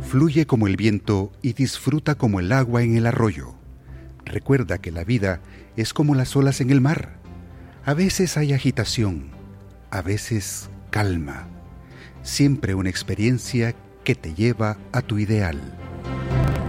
Fluye como el viento y disfruta como el agua en el arroyo. Recuerda que la vida es como las olas en el mar. A veces hay agitación, a veces calma. Siempre una experiencia que te lleva a tu ideal.